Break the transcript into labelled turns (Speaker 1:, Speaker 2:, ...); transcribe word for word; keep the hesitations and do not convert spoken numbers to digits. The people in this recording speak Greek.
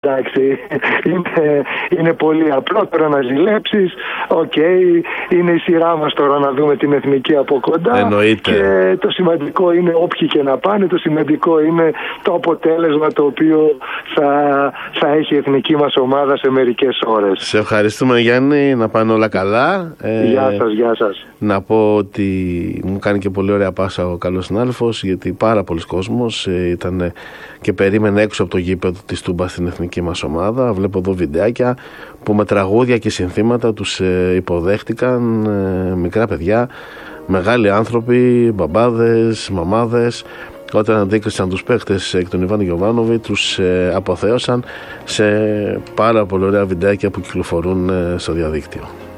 Speaker 1: Εντάξει, είναι, είναι πολύ απλό τώρα να ζηλέψεις. Οκ, okay, είναι η σειρά μας τώρα να δούμε την εθνική από κοντά.
Speaker 2: Εννοείται.
Speaker 1: Και το σημαντικό είναι όποιοι και να πάνε, το σημαντικό είναι το αποτέλεσμα το οποίο θα, θα έχει η εθνική μας ομάδα σε μερικές ώρες.
Speaker 2: Σε ευχαριστούμε, Γιάννη, να πάνε όλα καλά.
Speaker 1: Ε, γεια σας, γεια σας.
Speaker 2: Να πω ότι μου κάνει και πολύ ωραία πάσα ο καλός συνάδελφος, γιατί πάρα πολλοί κόσμος ε, ήταν και περίμενε έξω από το γήπεδο της Τούμπα στην εθνική μας ομάδα. Βλέπω εδώ βιντεάκια που με τραγούδια και συνθήματα τους ε, υποδέχτηκαν ε, μικρά παιδιά, μεγάλοι άνθρωποι, μπαμπάδες, μαμάδες. Όταν αντίκρισαν τους παίχτες εκ των Ιβάν Γιοβάνοβι, τους ε, αποθέωσαν σε πάρα πολύ ωραία βιντεάκια που κυκλοφορούν ε, στο διαδίκτυο.